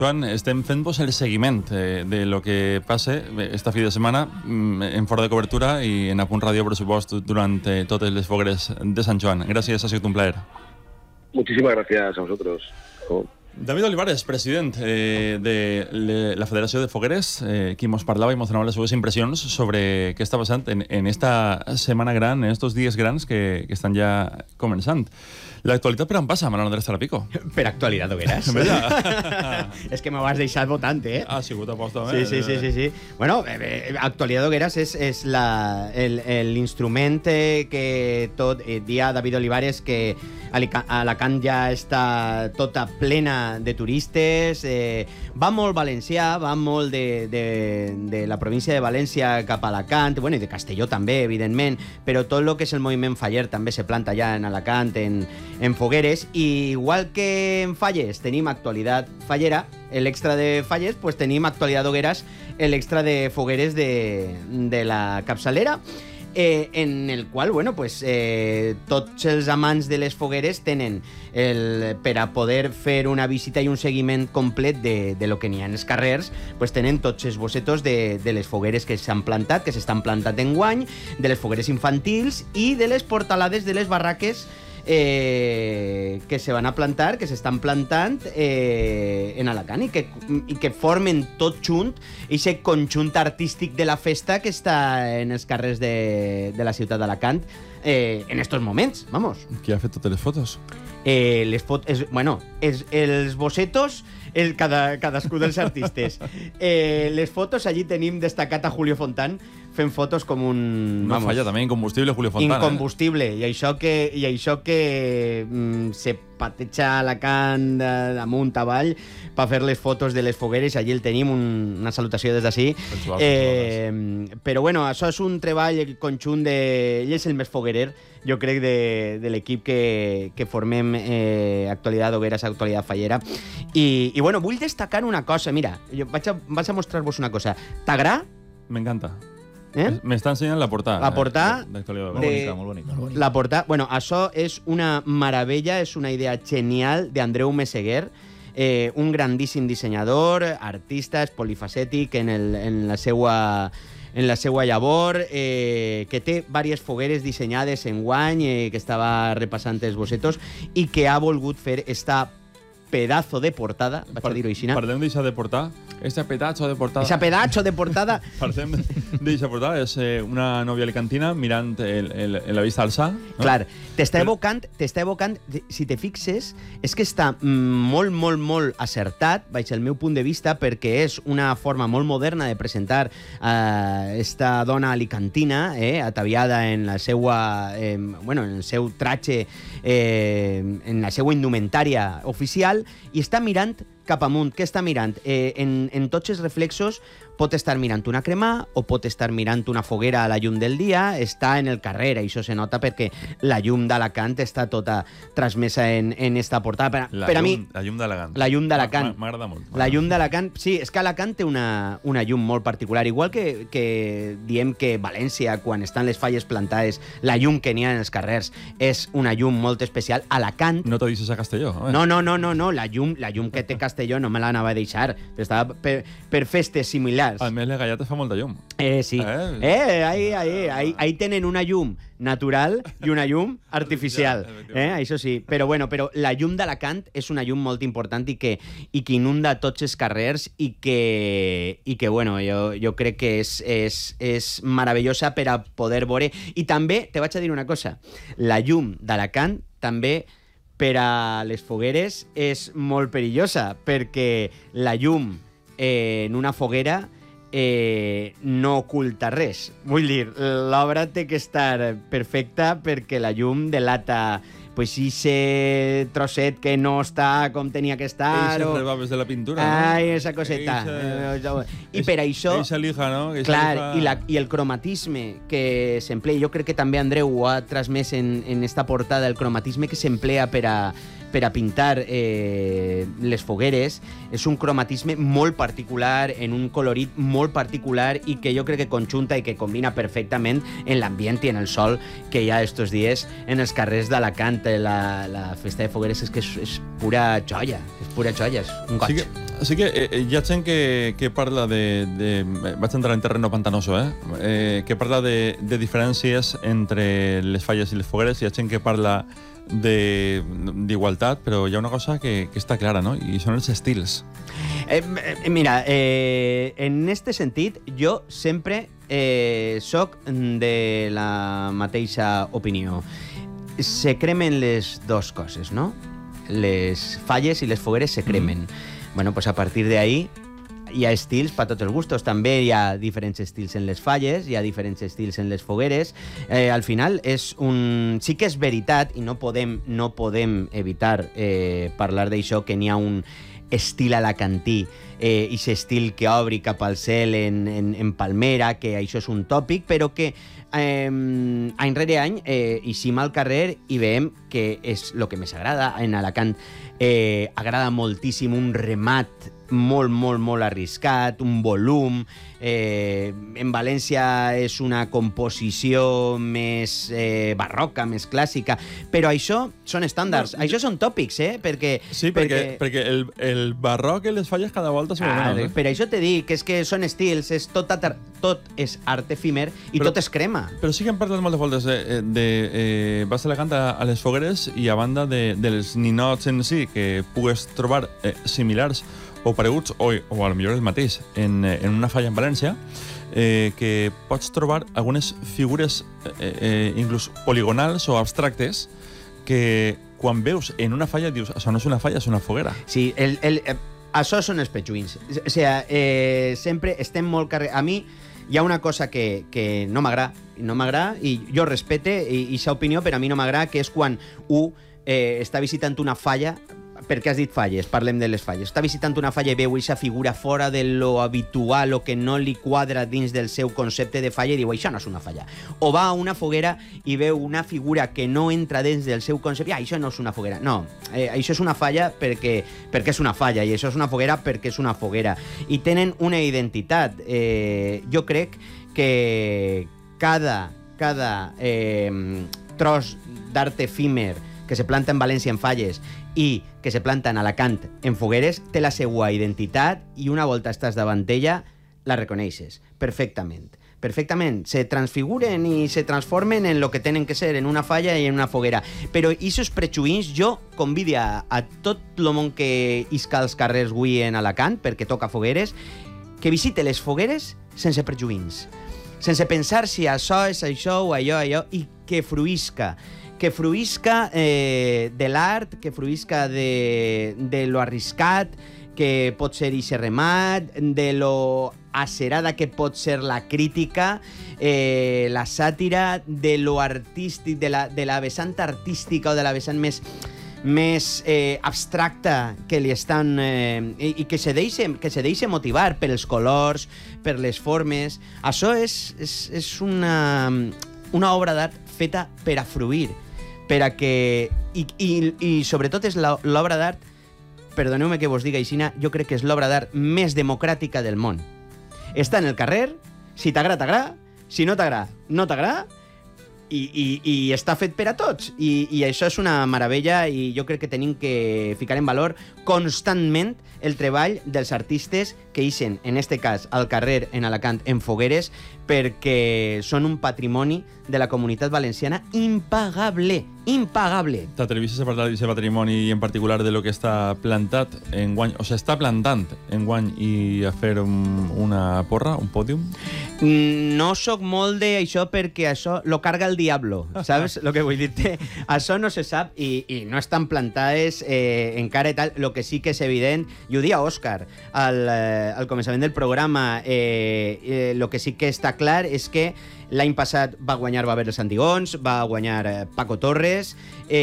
Joan, estem fent-vos el seguiment de lo que passa esta fi de setmana en Fora de Cobertura i en Apunt Ràdio, per supost, durant totes les fogueres de Sant Joan. Gràcies, ha sigut un plaer. Muchísimas gracias a vosotros. David Olivares, president de la Federació de Fogueres, qui mos parlava i mos donava les seves impressions sobre què està passant en esta setmana gran, en estos dies grans que estan ja començant. L'actualitat per on passa, Manuel Andrés Talapico? Per actualitat, Hogueras. És que m'ho has deixat votant, eh? Ha sigut aposta. Sí. Bueno, actualitat, Hogueras, és l'instrument que tot dia David Olivares, que Alacant ja està tota plena de turistes, va molt valencià, va molt de la província de València cap a Alacant, bueno, i de Castelló també, evidentment, però tot el que és el moviment faller també se planta ja en Alacant, en fogueres, i igual que en falles tenim actualitat fallera, l'extra de falles, pues tenim actualitat Hogueras, l'extra de fogueres de la capçalera, en el qual, bueno, pues, tots els amants de les fogueres tenen per a poder fer una visita i un seguiment complet de lo que n'hi ha en els carrers, pues tenen tots els bossetos de les fogueres que s'han plantat, que s'estan plantat enguany, de les fogueres infantils i de les portalades de les barraques que se van a plantar, que s'estan plantant en Alacant i que formen tot junt aquest conjunt artístic de la festa que està en els carrers de la ciutat d'Alacant en estos moments, vamos. Qui ha fet totes les fotos? Els bossetos, cadascú dels artistes. Les fotos, allí tenim destacat a Julio Fontán fent fotos com un... No falla també, incombustible, Julio Fontán. Incombustible, i això que se pateja Alacant damunt avall per fer les fotos de les fogueres, allí el tenim, una salutació des d'ací. Però bueno, això és un treball conjunt de... Ell és el més foguerer, jo crec, de l'equip que formem Actualitat Hogueras, Actualitat Fallera. I bueno, vull destacar una cosa, mira, vaig a mostrar-vos una cosa. T'agrada? M'encanta. M'està ensenyant la portada. La portada molt bonica. La portada, bueno, això és una meravella, és una idea genial d'Andreu Meseguer, un grandíssim dissenyador, artista, és polifacètic en la seua llavor, que té diverses fogueres dissenyades enguany, que estava repassant els bossetos, i que ha volgut fer esta pedazo de portada, vaig a dir-ho així. Parlem d'això de portada. Este pedazo de portada. Esa pedazo de portada. Parlem d'això de portada. És una nòvia alicantina mirant la vista al sa. Clar, t'està evocant, si te fixes, és que està molt acertat, baix el meu punt de vista, perquè és una forma molt moderna de presentar esta dona alicantina, ataviada en la seua, en el seu tratge, en la seua indumentària oficial, i està mirant cap amunt. Què està mirant? En tots els reflexos pot estar mirant una cremà o pot estar mirant una foguera a la llum del dia, està en el carrer, això se nota perquè la llum d'Alacant està tota transmesa en esta portada. Per a mi, la llum d'Alacant. La llum d'Alacant. M'agrada molt. La llum d'Alacant, sí, és que Alacant té una llum molt particular, igual que diem que València, quan estan les falles plantades, la llum que n'hi ha en els carrers és una llum molt especial. Alacant... No t'ho deixes a Castelló? No, la llum que té Castelló no me l'anava a deixar. Estava per festes similars. A més, les galletes fa molta llum. Sí. Ahí tenen una llum natural i una llum artificial. Això sí. Però la llum d'Alacant és una llum molt important i que inunda tots els carrers i que bueno, jo crec que és meravellosa per a poder veure. I també, te vaig a dir una cosa, la llum d'Alacant també per a les fogueres és molt perillosa, perquè la llum en una foguera no oculta res. Vull dir, l'obra té que estar perfecta perquè la llum delata pues ese trosset que no està com tenia que estar. Eixes rebaves de la pintura, no? Ai, esa coseta. I per això... Eixa lija, no? Clar, i el cromatisme que s'emplea, jo crec que també Andreu ho ha transmès en esta portada, el cromatisme que s'emplea per per a pintar les fogueres és un cromatisme molt particular, en un colorit molt particular i que jo crec que conjunta i que combina perfectament en l'ambient i en el sol que hi ha estos dies en els carrers d'Alacant. La festa de fogueres és que és pura joia, és un goig. Sí que hi ha gent que parla de... Vaig entrar en terreno pantanoso, que parla de diferències entre les falles i les fogueres. Hi ha gent que parla d'igualtat, però hi ha una cosa que està clara, no? I són els estils. Mira, en este sentit, jo sempre soc de la mateixa opinió. Se cremen les dos coses, no? Les falles i les fogueres se cremen. Bueno, pues a partir de ahí hi ha estils per tots els gustos. També hi ha diferents estils en les falles, hi ha diferents estils en les fogueres. Al final sí que és veritat, i no podem evitar parlar d'això, que n'hi ha un estil alacantí, i aquest estil que obri cap al cel en palmera, que això és un tòpic, però que any rere any eixim al carrer i veiem que és el que més agrada. En Alacant agrada moltíssim un remat molt arriscat, un volum. En València és una composició més barroca, més clàssica, però això són estàndards, això són tòpics, perquè... Sí, perquè el barroc i les falles cada volta són menys. Per això te dic, que són estils, tot és art efímer i tot es crema. Però sí que hem parlat moltes voltes vas a Alacant a les fogueres i a banda dels ninots en si, que pugues trobar similars o pareguts, o a lo millor el mateix, en una falla en València, que pots trobar algunes figures inclús poligonals o abstractes que quan veus en una falla dius, això no és una falla, és una foguera. Sí, això són els petxuïns. O sigui, sempre estem molt carregats. A mi hi ha una cosa que no m'agrada, i jo respecte aquesta opinió, però a mi no m'agrada, que és quan està visitant una falla. Perquè has dit falles, parlem de les falles. Està visitant una falla i veu aquesta figura fora de lo habitual o que no li quadra dins del seu concepte de falla i diu, això no és una falla. O va a una foguera i veu una figura que no entra dins del seu concepte, això no és una foguera. No, això és una falla perquè és una falla, i això és una foguera perquè és una foguera. I tenen una identitat. Jo crec que cada tros d'art efímer que se planta en València en falles i que se planta en Alacant en fogueres té la seva identitat, i una volta estàs davant d'ella la reconeixes perfectament. Se transfiguren i se transformen en lo que tenen que ser en una falla i en una foguera. Però aquests prejuïts jo convido a tot el món que isca als carrers avui en Alacant, perquè toca fogueres, que visite les fogueres sense prejuïts, sense pensar si això és això o allò, i que fruïsca de l'art, que fruïsca de lo arriscat, que pot ser ixe remat, de lo acerada que pot ser la crítica, la sàtira, de lo artístic, de la vessant artística o de la vessant més abstracta que li estan i que se deixe motivar pels colors, per les formes. Això és una obra d'art feta per a fruir, per a que... I sobretot és l'obra d'art, perdoneu-me que vos diga aixina, jo crec que és l'obra d'art més democràtica del món. Està en el carrer, si t'agrada, t'agrada, si no t'agrada, no t'agrada, i està fet per a tots. I això és una meravella, i jo crec que tenim que ficar en valor constantment el treball dels artistes que ixen, en este cas, al carrer en Alacant, en fogueres, perquè són un patrimoni de la comunitat valenciana impagable. T'atrevisses a parlar d'aquest patrimoni i en particular de lo que està plantat enguany, o sigui, està plantant enguany, i a fer una porra, un pòdium? No sóc molt d'això, perquè això lo carga el diablo, saps lo que vull dir-te? Això no se sap i no estan plantades encara i tal. Lo que sí que és evident, i ho dia Òscar al començament del programa, lo que sí que està clar és que l'any passat va guanyar Baber els Antigons, va guanyar Paco Torres,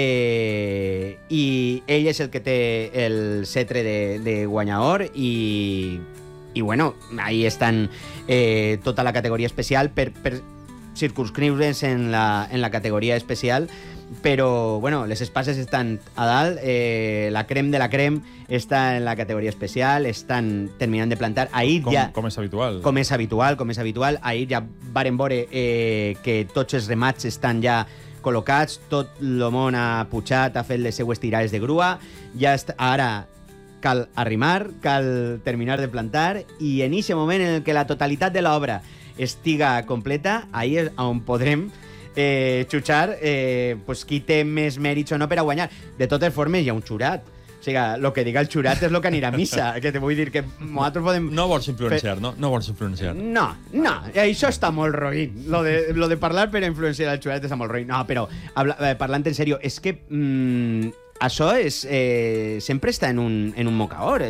i ell és el que té el cetre de guanyador, i bueno, ahí estan tota la categoria especial per circunscriure's en la categoria especial, però, bueno, les espases estan a dalt, la crem de la crem està en la categoria especial, estan terminant de plantar. Ahir com és habitual. Com és habitual. Ahir ja varen veure que tots els remats estan ja col·locats, tot el món ha pujat, ha fet les seues tirades de grua, ara cal arrimar, cal terminar de plantar, i en aquest moment en què la totalitat de l'obra estiga completa, ahir és on podrem xutxar pues, qui té més mèrits o no per a guanyar. De totes formes, hi ha un jurat. O sigui, el que diga el jurat és el que anirà a missa. Que te vull dir que nosaltres podem... No vols influenciar, no? No vols influenciar. No, això està molt roïn. Lo de parlar per influenciar el jurat està molt roïn. No, però parlant en sèrio, és que això és, sempre està en un mocaor.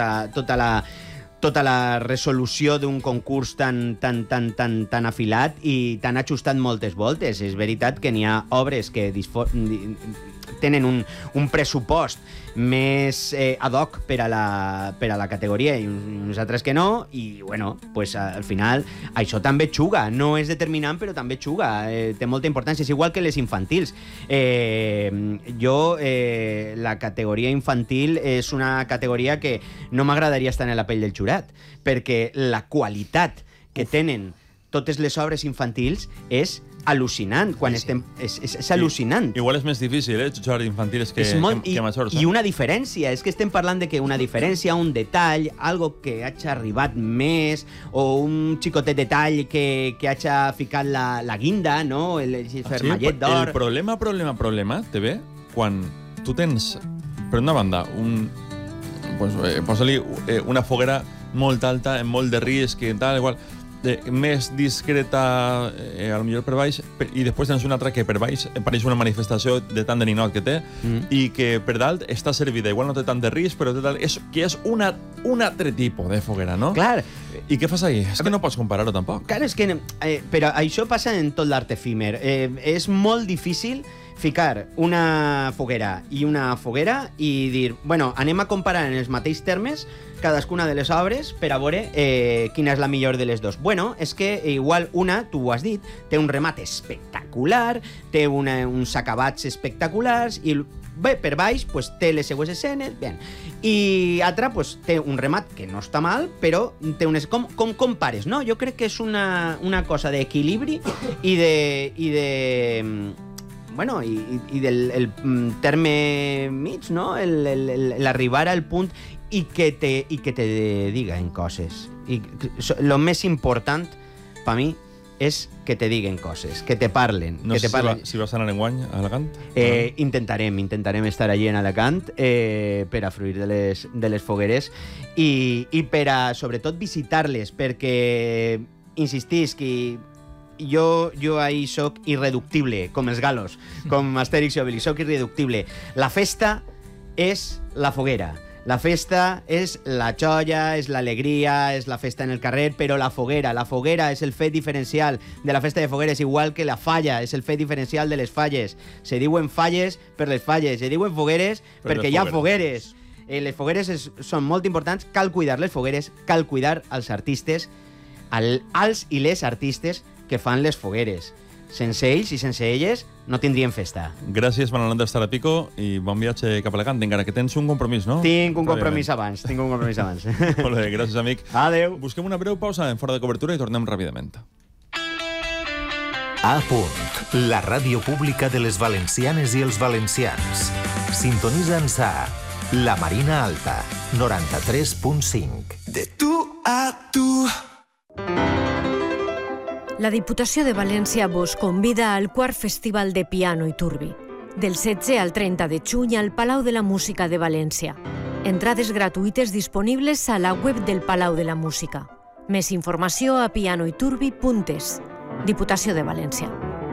Tota la resolució d'un concurs tan afilat i tan ajustat moltes voltes. És veritat que n'hi ha obres que tenen un pressupost més ad hoc per a la categoria i uns altres que no, i bueno, pues, al final això també xuga, no és determinant però també xuga, té molta importància, és igual que les infantils. La categoria infantil és una categoria que no m'agradaria estar en la pell del jurat, perquè la qualitat que tenen totes les obres infantils és al·lucinant. És al·lucinant. Igual és més difícil, jutjar infantils que majors. I una diferència, és que estem parlant de que una diferència, un detall, algo que hagi arribat més, o un xicotet detall que hagi ficat la guinda, no? El fermallet d'or. El problema te ve quan tu tens, per una banda, posa-li una foguera molt alta, amb molt de risc i tal, igual, més discreta, potser per baix, i després tens una altra que per baix pareix una manifestació de tant de ninot que té, i que per dalt està servida. Igual no té tant de risc, però és un altre tipus de foguera, no? Clar. I què fas ahí? És que no pots comparar-ho tampoc. Clar, és que... però això passa en tot l'art efímer. És molt difícil ficar una foguera i dir, bueno, anem a comparar en els mateixos termes cadascuna de les obres per a veure quina és la millor de les dos. Bueno, és que igual una, tu ho has dit, té un remat espectacular, té uns acabats espectaculars i bé, per baix pues, té les seues escenes, bé. I altra pues, té un remat que no està mal, però té unes... Com compares, no? Jo crec que és una cosa d'equilibri i del terme mig, no? L'arribar al punt i que te diguen coses. I lo més important, per mi, és que te diguen coses, que te parlen. No sé si vas anar enguany a Alacant? Intentarem estar allí en Alacant per a fruir de les fogueres i per a, sobretot, visitar-les, perquè, insistisc, jo ahí soc irreductible, com els galos, com Astèrix i Obelix, soc irreductible. La festa és la foguera. La festa és la joia, és l'alegria, és la festa en el carrer, però la foguera és el fet diferencial de la festa de fogueres, igual que la falla és el fet diferencial de les falles. Se diuen falles per les falles, se diuen fogueres perquè hi ha fogueres. Les fogueres són molt importants, cal cuidar les fogueres, cal cuidar els artistes, els i les artistes que fan les fogueres. Sense ells i sense elles no tindríem festa. Gràcies, Manel Ander Estarapico, i bon viatge cap a Alacant, encara que tens un compromís, no? Tinc un compromís abans. Molt bé, gràcies, amic. Adéu. Busquem una breu pausa en Fora de Cobertura i tornem ràpidament. A punt, la ràdio pública de les valencianes i els valencians. Sintonitza'ns a La Marina Alta, 93.5. De tu a tu. La Diputació de València vos convida al quart Festival de Piano i Turbi, del 16 al 30 de juny al Palau de la Música de València. Entrades gratuïtes disponibles a la web del Palau de la Música. Més informació a pianoiturbi.es. Diputació de València.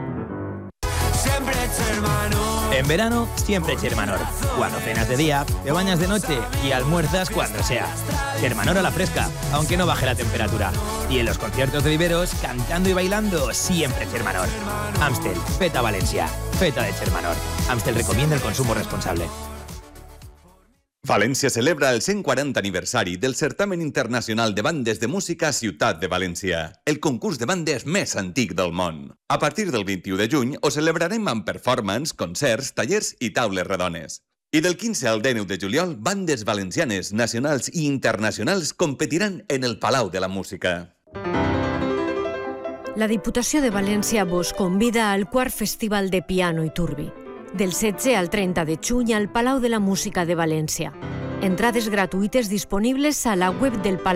En verano, siempre Chermanor. Cuando cenas de día, te bañas de noche y almuerzas cuando sea. Chermanor a la fresca, aunque no baje la temperatura. Y en los conciertos de viveros, cantando y bailando, siempre Chermanor. Amstel, Feta Valencia. Feta de Chermanor. Amstel recomienda el consumo responsable. València celebra el 140 aniversari del Certamen Internacional de Bandes de Música Ciutat de València, el concurs de bandes més antic del món. A partir del 21 de juny ho celebrarem amb performance, concerts, tallers i taules redones. I del 15 al 19 de juliol, bandes valencianes, nacionals i internacionals competiran en el Palau de la Música. La Diputació de València vos convida al quart Festival de Piano i Turbi, del 16 al 30 de juny al Palau de la Música de València. Entrades gratuïtes disponibles a la web del Palau.